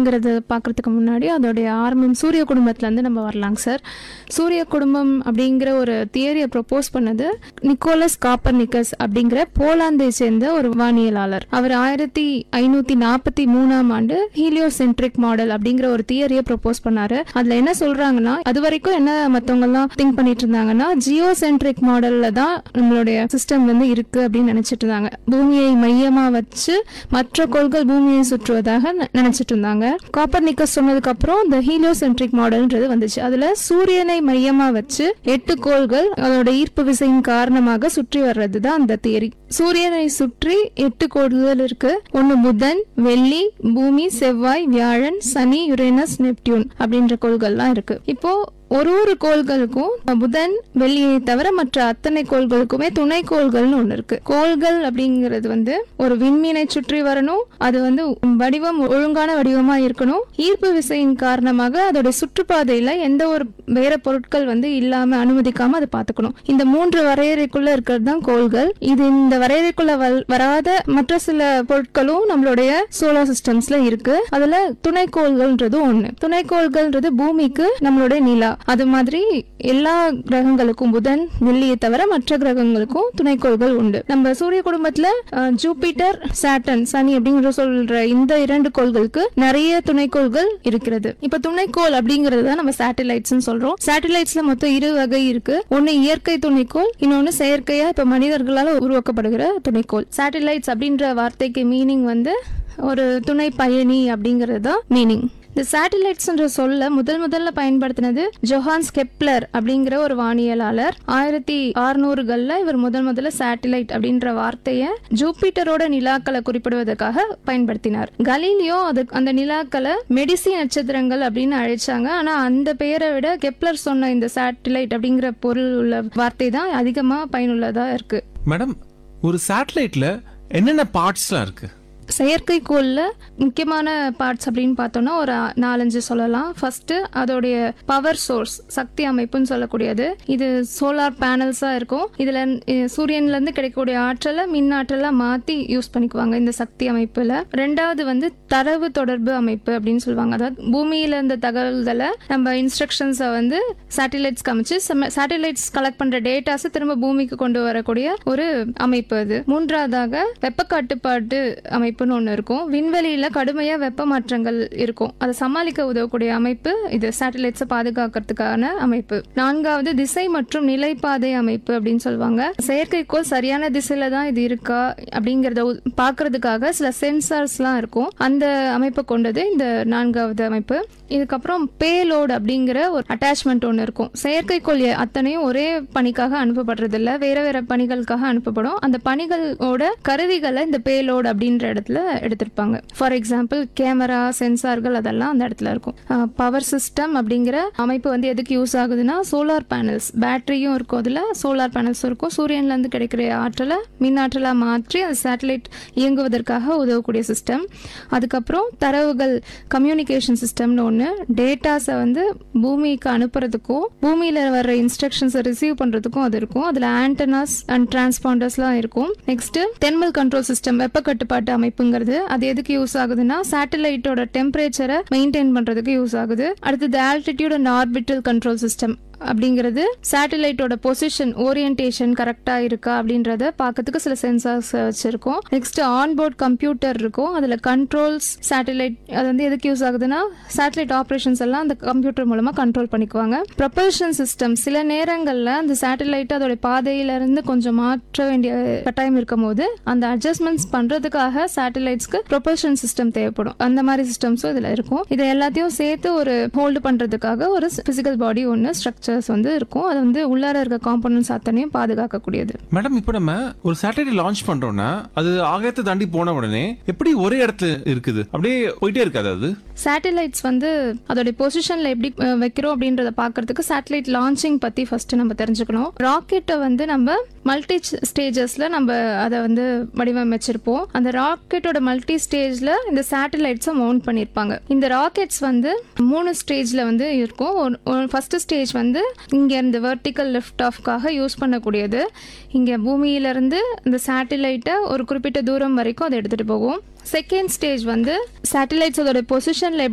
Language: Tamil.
அப்படிங்கிறது பார்க்குறதுக்கு முன்னாடி அதோடைய ஆரம்பம் சூரிய குடும்பத்துலேருந்து நம்ம வரலாங்க சார். சூரிய குடும்பம் அப்படிங்கிற ஒரு தியரியை ப்ரொப்போஸ் பண்ணது நிக்கோலஸ் காப்பர்னிக்கஸ் அப்படிங்கிற போலாந்தை சேர்ந்த ஒரு வானியலாளர். அவர் 1543 ஹீலியோசென்ட்ரிக் மாடல் அப்படிங்கிற ஒரு தியரியை ப்ரொப்போஸ் பண்ணாரு. அதுல என்ன சொல்றாங்கன்னா, அது வரைக்கும் என்ன மத்தவங்க எல்லாம் திங்க் பண்ணிட்டு இருந்தாங்கன்னா, ஜியோசென்ட்ரிக் மாடல்ல தான் நம்மளுடைய சிஸ்டம் வந்து இருக்கு அப்படின்னு நினைச்சிட்டு இருந்தாங்க. பூமியை மையமா வச்சு மற்ற கோள்கள் பூமியை சுற்றுவதாக நினைச்சிட்டு இருந்தாங்க. காப்பர்னிக்கஸ் சொன்னதுக்கு அப்புறம் இந்த ஹீலியோசென்ட்ரிக் மாடல்ன்றது வந்துச்சு. அதுல சூரியனை மையமா வச்சு 8 கோள்கள் அதோட ஈர்ப்பு விசையின் காரணமாக சுற்றி வர்றதுதான் அந்த தியரி. சூரியனை சுற்றி 8 கோள்கள் இருக்கு. ஒன்னு புதன், வெள்ளி, பூமி, செவ்வாய், வியாழன், சனி, யுரேனஸ், நெப்டியூன் அப்படின்ற கோள்கள்லாம் இருக்கு. இப்போ ஒரு கோள்களுக்கும் புதன், வெள்ளியை தவிர மற்ற அத்தனை கோள்களுக்குமே துணை கோள்கள்னு ஒண்ணு இருக்கு. கோள்கள் அப்படிங்கிறது வந்து ஒரு விண்மீனை சுற்றி வரணும், அது வந்து வடிவம் ஒழுங்கான வடிவமா இருக்கணும், ஈர்ப்பு விசையின் காரணமாக அதோட சுற்றுப்பாதையில எந்த ஒரு வேற பொருட்கள் வந்து இல்லாம அனுமதிக்காம அதை பாத்துக்கணும். இந்த 3 வரையறைக்குள்ள இருக்கிறது தான் கோள்கள். இது இந்த வரையறைக்குள்ள வராத மற்ற சில பொருட்களும் நம்மளுடைய சோலார் சிஸ்டம்ஸ்ல இருக்கு. அதுல துணை கோள்கள்ன்றது ஒண்ணு. துணை கோள்கள்ன்றது பூமிக்கு நம்மளுடைய நிலா. அது மாதிரி எல்லா கிரகங்களுக்கும் புதன், வெள்ளியை தவிர மற்ற கிரகங்களுக்கும் துணைக்கோள்கள் உண்டு. நம்ம சூரிய குடும்பத்துல ஜூபிட்டர், சாட்டர்ன், சனி அப்படிங்கிற சொல்ற இந்த 2 கோள்களுக்கு நிறைய துணைக்கோள்கள் இருக்கிறது. இப்ப துணைக்கோள் அப்படிங்கறது நம்ம சேட்டலைட்ஸ் சொல்றோம். சேட்டலைட்ஸ்ல மொத்தம் 2 வகை இருக்கு. ஒன்னு இயற்கை துணைக்கோள், இன்னொன்னு செயற்கையா இப்ப மனிதர்களால் உருவாக்கப்படுகிற துணைக்கோள். சேட்டலைட்ஸ் அப்படின்ற வார்த்தைக்கு மீனிங் வந்து ஒரு துணை பயணி அப்படிங்கறது தான் மீனிங். இந்த சேட்டலைட்ஸ் சொல்ல முதல்ல பயன்படுத்தினது ஜோஹான்ஸ் கெப்லர் அப்படிங்கிற ஒரு வானியலாளர். 1600களில் இவர் முதல்ல சேட்டலைட் அப்படின்ற வார்த்தையை ஜூபிட்டரோட நிலாக்களை குறிப்பிடுவதற்காக பயன்படுத்தினார். கலீலியோ அந்த நிலாக்களை மெடிசி நட்சத்திரங்கள் அப்படின்னு அழைச்சாங்க. ஆனா அந்த பெயரை விட கெப்லர் சொன்ன இந்த சேட்டலைட் அப்படிங்கிற பொருள் உள்ள வார்த்தை தான் அதிகமா பயனுள்ளதா இருக்கு. மேடம், ஒரு சேட்டலைட்ல என்னென்ன பார்ட்ஸ்லாம் இருக்கு? செயற்கைக்கோள்ல முக்கியமான பார்ட்ஸ் அப்படின்னு பார்த்தோம்னா ஒரு 4-5 சொல்லலாம். ஃபர்ஸ்ட் அதோடைய பவர் சோர்ஸ், சக்தி அமைப்புன்னு சொல்லக்கூடியது. இது சோலார் பேனல்ஸா இருக்கும். இதுல சூரியன்ல இருந்து கிடைக்கக்கூடிய ஆற்றலை மின் ஆற்றலா மாத்தி யூஸ் பண்ணிக்குவாங்க இந்த சக்தி அமைப்புல. ரெண்டாவது வந்து தரவு தொடர்பு அமைப்பு அப்படின்னு சொல்லுவாங்க. அதாவது பூமியில இருந்த தகவல்களை நம்ம இன்ஸ்ட்ரக்ஷன்ஸை வந்து சேட்டலைட்ஸ் காமிச்சு சேட்டலைட்ஸ் கலெக்ட் பண்ற டேட்டாஸ் திரும்ப பூமிக்கு கொண்டு வரக்கூடிய ஒரு அமைப்பு அது. மூன்றாவதாக வெப்ப கட்டுப்பாட்டு அமைப்பு ஒன்று இருக்கும். விண்வெளியில கடுமையா வெப்ப மாற்றங்கள் இருக்கும், அதை சமாளிக்க உதவக்கூடிய அமைப்பு இது. சேட்டலைட்ஸை பாதுகாக்கிறதுக்கான அமைப்பு. நான்காவது திசை மற்றும் நிலைப்பாதை அமைப்பு அப்படின்னு சொல்லுவாங்க. செயற்கைக்கோள் சரியான திசையில தான் இது இருக்கா அப்படிங்கறத பாக்குறதுக்காக சில சென்சார்ஸ்லாம் இருக்கும். அந்த அமைப்பை கொண்டது இந்த 4வது அமைப்பு. இதுக்கப்புறம் பேலோட் அப்படிங்கிற ஒரு அட்டாச்மெண்ட் ஒன்று இருக்கும். செயற்கைக்கோள் அத்தனையும் ஒரே பணிக்காக அனுப்பப்படுறது இல்லை, வேற வேற பணிகளுக்காக அனுப்பப்படும். அந்த பணிகளோட கருவிகளை இந்த பேலோட் அப்படின்ற இடத்துல எடுத்திருப்பாங்க. ஃபார் எக்ஸாம்பிள் கேமரா, சென்சார்கள் அதெல்லாம் அந்த இடத்துல இருக்கும். பவர் சிஸ்டம் அப்படிங்கிற அமைப்பு வந்து எதுக்கு யூஸ் ஆகுதுன்னா சோலார் பேனல்ஸ், பேட்டரியும் இருக்கும், அதுல சோலார் பேனல்ஸ் இருக்கும். சூரியன்ல இருந்து கிடைக்கிற ஆற்றலை மின் ஆற்றலா மாற்றி அந்த சேட்டலைட் இயங்குவதற்காக உதவக்கூடிய சிஸ்டம். அதுக்கப்புறம் தரவுகள், கம்யூனிகேஷன் சிஸ்டம்னு ஒன்று. டேட்டாஸை வந்து பூமிக்கு அனுப்புறதுக்கும் பூமியில வர்ற இன்ஸ்ட்ரக்ஷன்ஸை ரிசீவ் பண்றதுக்கும் அது இருக்கும். அதுல ஆண்டனாஸ் அண்ட் டிரான்ஸ்பாண்டர்ஸ்லாம் இருக்கும். நெக்ஸ்ட் தெர்மல் கண்ட்ரோல் சிஸ்டம், வெப்ப கட்டுப்பாட்டு அமைப்புங்கிறது. அது எதுக்கு யூஸ் ஆகுதுன்னா சேட்டலைட்டோட டெம்பரேச்சரை மெயின்டைன் பண்றதுக்கு யூஸ் ஆகுது. அடுத்தது altitude and orbital control system அப்படிங்கிறது சேட்டலைட்டோட பொசிஷன், ஓரியன்டேஷன் கரெக்டா இருக்கா அப்படின்றத பார்க்கறதுக்கு சில சென்சார்ஸ் வச்சிருக்கோம். நெக்ஸ்ட் ஆன்போர்ட் கம்ப்யூட்டர் இருக்கும். அதுல கண்ட்ரோல்ஸ் சேட்டலைட், அது வந்து எதுக்கு யூஸ் ஆகுதுன்னா சேட்டலைட் ஆப்ரேஷன்ஸ் எல்லாம் அந்த கம்ப்யூட்டர் மூலமா கண்ட்ரோல் பண்ணிக்குவாங்க. ப்ரொபல்ஷன் சிஸ்டம், சில நேரங்கள்ல அந்த சேட்டலைட் அதோட பாதையில இருந்து கொஞ்சம் மாற்ற வேண்டிய கட்டாயம் இருக்கும் போது அந்த அட்ஜஸ்ட்மெண்ட்ஸ் பண்றதுக்காக சேட்டலைட்ஸ்க்கு ப்ரொபல்ஷன் சிஸ்டம் தேவைப்படும். அந்த மாதிரி சிஸ்டம்ஸும் இதுல இருக்கும். இதை எல்லாத்தையும் சேர்த்து ஒரு ஹோல்டு பண்றதுக்காக ஒரு பிசிக்கல் பாடி ஒன்று ஸ்ட்ரக்சர் வந்து இருக்கும். அது வந்து உள்ளார இருக்க காம்போனன்ட்ஸ் அத்தனையும் பாதுகாக்கக்கூடியது. மேடம், இப்போ நம்ம ஒரு சேட்டலைட் லான்ச் பண்றோம்னா அது ஆகாயத்தை தாண்டி போன உடனே எப்படி ஒரே இடத்துல இருக்குது, அப்படியே போயிட்டே இருக்காது? அது சேட்டலைட்ஸ் வந்து அதோட பொசிஷன்ல எப்படி வைக்கிறோம் அப்படின்றத பாக்குறதுக்கு சேட்டலைட் லான்ச்சிங் பத்தி ஃபர்ஸ்ட் நம்ம தெரிஞ்சுக்கணும். ராக்கெட்டை வந்து நம்ம மல்டி ஸ்டேஜஸ்ல நம்ம அதை வந்து வடிவமைச்சிருப்போம். அந்த ராக்கெட்டோட மல்டி ஸ்டேஜ்ல இந்த சேட்டலைட்ஸை மவுண்ட் பண்ணிருப்பாங்க. இந்த ராக்கெட்ஸ் வந்து 3 ஸ்டேஜ்ல வந்து இருக்கும். ஃபர்ஸ்ட் ஸ்டேஜ் வந்து இங்க இருந்து வெர்டிக்கல் லிஃப்ட் ஆஃப்காக யூஸ் பண்ணக்கூடியது. இங்க பூமியில இருந்து இந்த சேட்டலைட்டை ஒரு குறிப்பிட்ட தூரம் வரைக்கும் அதை எடுத்துட்டு போகும். செகண்ட் ஸ்டேஜ் வந்து சேட்டலைட்ஸ் அதோட பொசிஷன்ல